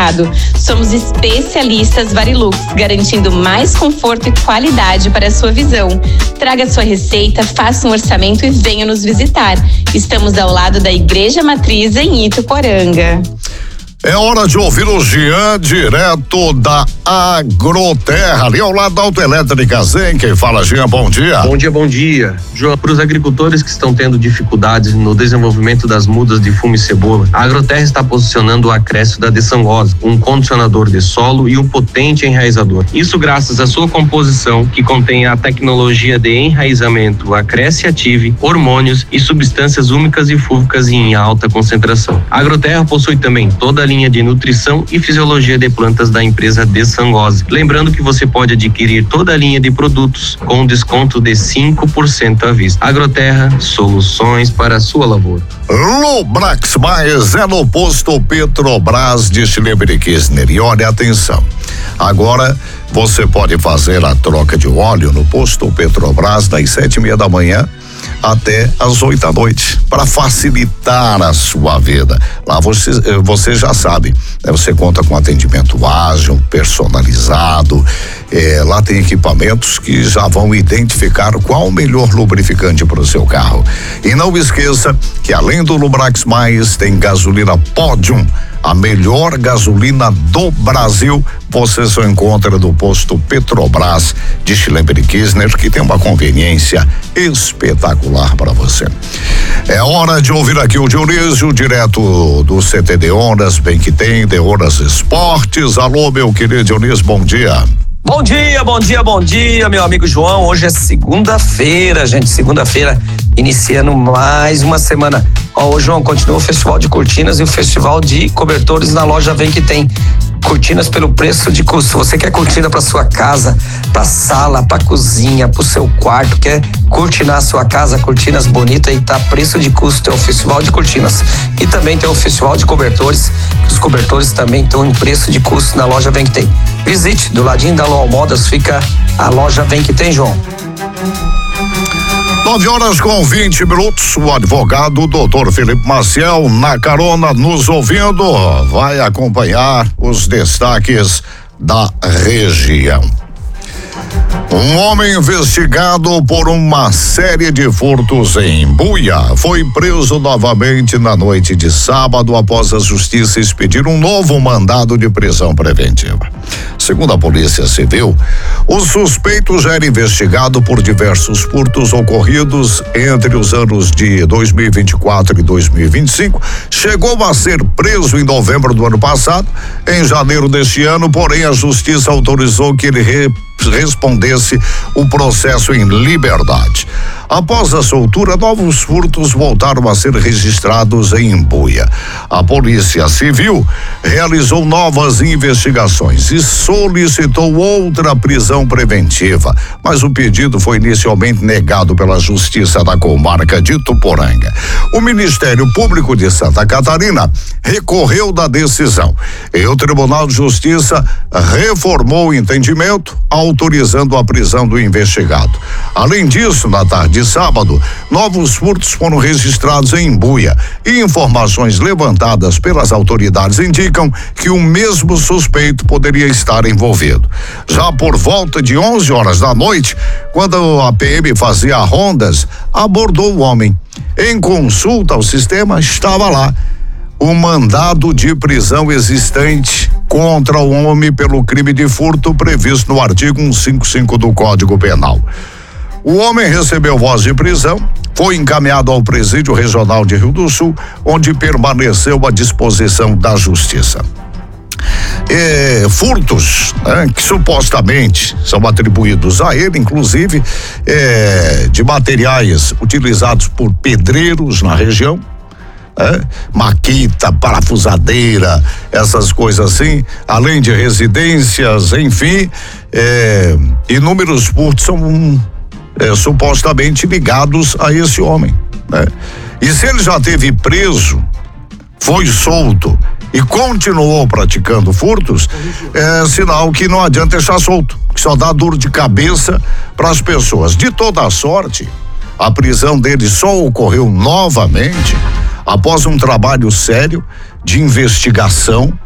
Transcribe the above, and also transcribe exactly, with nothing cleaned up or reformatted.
mercado. Somos especialistas Varilux, garantindo mais conforto e qualidade para a sua visão. Traga sua receita, faça um orçamento e venha nos visitar. Estamos ao lado da Igreja Matriz em Ituporanga. É hora de ouvir o Jean, direto da Agroterra, ali ao lado da Autoelétrica Zen. Quem fala, Jean, bom dia. Bom dia, bom dia. João, para os agricultores que estão tendo dificuldades no desenvolvimento das mudas de fumo e cebola, a Agroterra está posicionando o Acresce da Desangose, um condicionador de solo e um potente enraizador. Isso graças à sua composição, que contém a tecnologia de enraizamento Acresce Ative, hormônios e substâncias úmicas e fúvicas em alta concentração. A Agroterra possui também toda a linha de nutrição e fisiologia de plantas da empresa Desangose. Lembrando que você pode adquirir toda a linha de produtos com desconto de cinco por cento à vista. Agroterra, soluções para a sua lavoura. Lubrax Mais é no posto Petrobras de Schleber Kirchner. E olha, atenção, agora você pode fazer a troca de óleo no posto Petrobras das sete e meia da manhã até às oito da noite, para facilitar a sua vida. Lá você, você já sabe, né? Você conta com atendimento ágil, personalizado, é, lá tem equipamentos que já vão identificar qual o melhor lubrificante para o seu carro. E não esqueça que além do Lubrax Mais, tem gasolina Podium, a melhor gasolina do Brasil. Você só encontra no posto Petrobras de Schleber Kirchner, que tem uma conveniência espetacular para você. É hora de ouvir aqui o Dionísio, direto do C T de Ondas, bem que tem, de Ondas Esportes. Alô, meu querido Dionísio, bom dia. Bom dia, bom dia, bom dia, meu amigo João. Hoje é segunda-feira, gente, segunda-feira, iniciando mais uma semana. Ó, ô João, continua o Festival de Cortinas e o Festival de Cobertores na loja Vem que Tem. Cortinas pelo preço de custo. Você quer cortina para sua casa, para sala, para cozinha, para o seu quarto, quer cortinar a sua casa, cortinas bonitas e tá preço de custo, é o Festival de Cortinas. E também tem o Festival de Cobertores, os cobertores também estão em preço de custo na loja Vem que Tem. Visite, do ladinho da Luau Modas fica a loja Vem que Tem, João. Nove horas com vinte minutos, o advogado doutor Felipe Maciel, na carona, nos ouvindo, vai acompanhar os destaques da região. Um homem investigado por uma série de furtos em Imbuia foi preso novamente na noite de sábado após a justiça expedir um novo mandado de prisão preventiva. Segundo a Polícia Civil, o suspeito já era investigado por diversos furtos ocorridos entre os anos de dois mil e vinte e quatro e dois mil e vinte e cinco. Chegou a ser preso em novembro do ano passado. Em janeiro deste ano, porém, a justiça autorizou que ele re respondesse o processo em liberdade. Após a soltura, novos furtos voltaram a ser registrados em Imbuia. A Polícia Civil realizou novas investigações e solicitou outra prisão preventiva, mas o pedido foi inicialmente negado pela Justiça da Comarca de Ituporanga. O Ministério Público de Santa Catarina recorreu da decisão e o Tribunal de Justiça reformou o entendimento, autorizando a prisão do investigado. Além disso, na tarde de sábado, novos furtos foram registrados em Imbuia e informações levantadas pelas autoridades indicam que o mesmo suspeito poderia estar envolvido. Já por volta de onze horas da noite, quando a P M fazia rondas, abordou o homem. Em consulta ao sistema, estava lá o mandado de prisão existente contra o homem pelo crime de furto previsto no artigo cento e cinquenta e cinco do Código Penal. O homem recebeu voz de prisão, foi encaminhado ao Presídio Regional de Rio do Sul, onde permaneceu à disposição da Justiça. É, furtos, né, que supostamente são atribuídos a ele, inclusive é, de materiais utilizados por pedreiros na região, é, maquita, parafusadeira, essas coisas assim, além de residências, enfim, é, inúmeros furtos são é, supostamente ligados a esse homem, né? E se ele já teve preso, foi solto e continuou praticando furtos, é sinal que não adianta deixar solto, que só dá dor de cabeça para as pessoas. De toda sorte, a prisão dele só ocorreu novamente após um trabalho sério de investigação